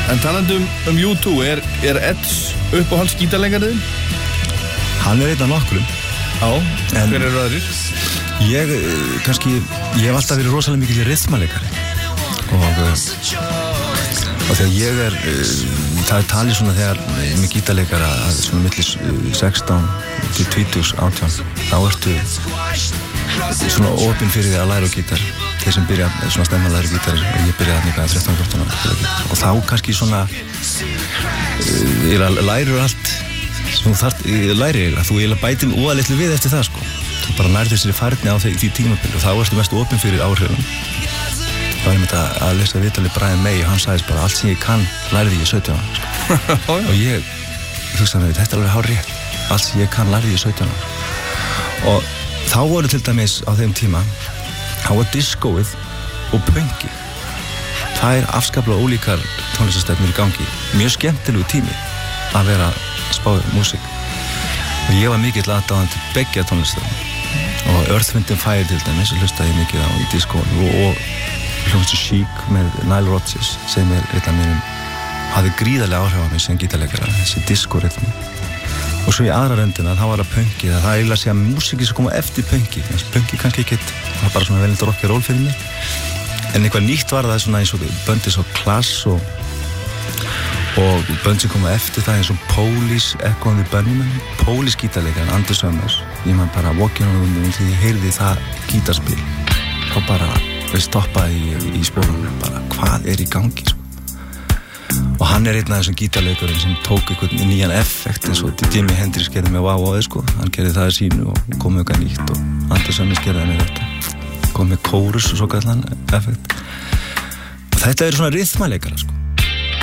En talandi U2, er Edds uppáhalds gítarleikarinn? Hann einn af nokkrum. Já, hver eru aðrir? Ég hef alltaf verið rosalega mikil rytmaleikari og þegar ég það talið svona þegar með gítarleikara að svona millis 16 til 20, 18 þá ertu svona opinn fyrir því að læra á gítar þeir sem byrja svona stemma að læra gítar og ég byrjaði að 13-14 og þá kannski svona lærir allt sem þú þarft, lærir eiginlega þú eiginlega bætir óalitlu við eftir það sko þú bara nærður sér færni á því tímabili og þá ertu mest opinn fyrir áhrifum þá var ég með að lesa viðtalið Brian May og hann sagðist bara allt sem ég kann lærði ég 17 ára sko. og ég hugsaði þetta er alveg hárrétt allt sem ég kann lærði ég 17 ára og þá voru til dæmis á þeim tíma þá var diskóið og punkið það afskaplega ólíkar tónlistastefnur í gangi mjög skemmtilegu tími að vera spáð músík og ég var mikill aðdáðandi beggja tónlistastefnur og Earth, Wind & Fire til dæmis hlustaði ég mikið á í diskóinu og hljómsveit Chic með Nile Rodgers sem einn af mínum hafði gríðarlega áhrif á mig sem gítarleikara þessi diskórytmi og svo í aðra röndina þá var það punkið það eiginlega sé að músíki sem koma eftir punkið punkið kannski ekkert það var bara svona velindi rock and roll fyrir mig en eitthvað nýtt var það svona eins og böndi svo Class og bönd sem koma eftir það eins og Police, Echo and the Bunnymen Police gítarleikarinn Andy Summers ég man bara walking on the moon því ég heyrði það gítarspil og bara stoppaði í spórunum bara hvað í gangi sko. og hann einn af þessum gítarleikurinn sem tók einhvern nýjan effekt eins og Jimi Hendrix gerði með Wow sko. hann gerði það í sínu og kom með eitthvað nýtt og Andy Summers gerði með þetta kom með kórus og svo kallan effekt og þetta svona rytmaleikara sko